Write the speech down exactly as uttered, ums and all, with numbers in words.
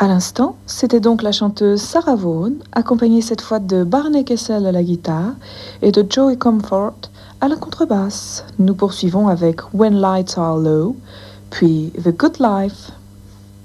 À l'instant, c'était donc la chanteuse Sarah Vaughan, accompagnée cette fois de Barney Kessel à la guitare et de Joey Comfort à la contrebasse. Nous poursuivons avec When Lights Are Low, puis The Good Life.